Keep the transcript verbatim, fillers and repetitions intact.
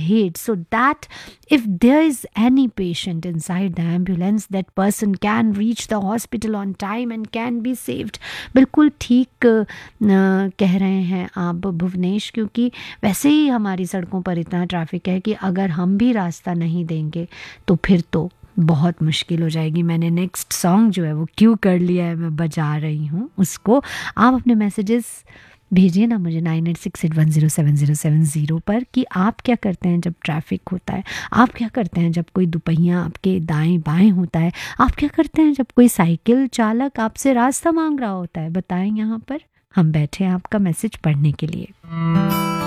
ahead so that if there is any patient inside the ambulance, that person can reach the hospital on time and can be saved. बिल्कुल ठीक अ, कह रहे हैं आप भुवनेश, क्योंकि वैसे ही हमारी सड़कों पर इतना ट्रैफिक है कि अगर हम भी रास्ता नहीं देंगे तो फिर तो बहुत मुश्किल हो जाएगी. मैंने नेक्स्ट सॉन्ग जो है वो क्यों कर लिया है, मैं बजा रही हूँ उसको. आप अपने मैसेजेस भेजिए ना मुझे nine eight six eight one zero seven zero seven zero पर कि आप क्या करते हैं जब ट्रैफिक होता है, आप क्या करते हैं जब कोई दुपहिया आपके दाएं बाएं होता है, आप क्या करते हैं जब कोई साइकिल चालक आपसे रास्ता मांग रहा होता है. बताएं, यहाँ पर हम बैठे हैं आपका मैसेज पढ़ने के लिए.